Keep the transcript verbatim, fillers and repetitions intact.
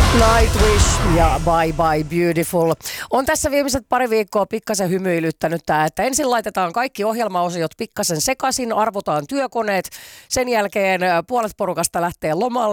Nightwish ja Bye Bye Beautiful. On tässä viimeiset pari viikkoa pikkasen hymyilyttänyt tämä, että ensin laitetaan kaikki ohjelmaosiot pikkasen sekaisin, arvotaan työkoneet. Sen jälkeen puolet porukasta lähtee lomalle.